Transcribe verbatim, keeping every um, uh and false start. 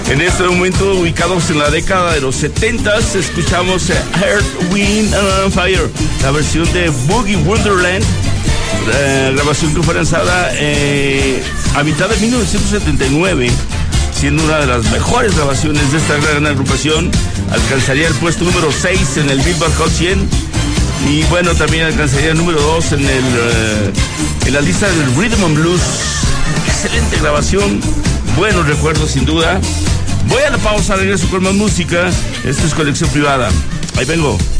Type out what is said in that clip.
En este momento, ubicados en la década de los setentas, escuchamos Earth, Wind and Fire, la versión de Boogie Wonderland, eh, grabación que fue lanzada eh, a mitad de mil novecientos setenta y nueve, siendo una de las mejores grabaciones de esta gran agrupación. Alcanzaría el puesto número seis en el Billboard Hot cien y bueno, también alcanzaría el número dos en, el, eh, en la lista del Rhythm and Blues. Excelente grabación, buenos recuerdos sin duda. Voy a la pausa, regreso con más música. Esto es Conexión Privada. Ahí vengo.